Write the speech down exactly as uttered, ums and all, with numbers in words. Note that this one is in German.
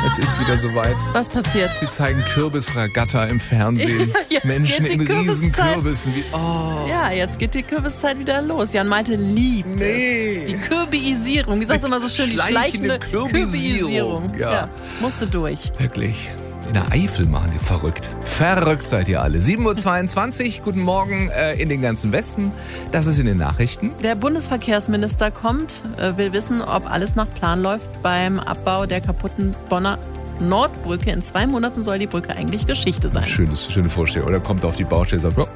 Es ist wieder soweit. Was passiert? Sie zeigen Kürbisregatta im Fernsehen. Ja, Menschen in riesen Kürbiszeit. Kürbissen. Wie, oh. Ja, jetzt geht die Kürbiszeit wieder los. Jan Malte liebt Nee. es. Die Kürbiisierung. Wie sagst du immer so schön? Die Schleichende schleichende Kürbisierung. Kürbisierung. Ja. Musst du durch. Wirklich. In der Eifel machen die verrückt. Verrückt seid ihr alle. sieben Uhr zweiundzwanzig, guten Morgen äh, in den ganzen Westen. Das ist in den Nachrichten. Der Bundesverkehrsminister kommt, äh, will wissen, ob alles nach Plan läuft beim Abbau der kaputten Bonner Nordbrücke. In zwei Monaten soll die Brücke eigentlich Geschichte sein. Schönes, schöne Vorstellung. Oder kommt auf die Baustelle und sagt, oh,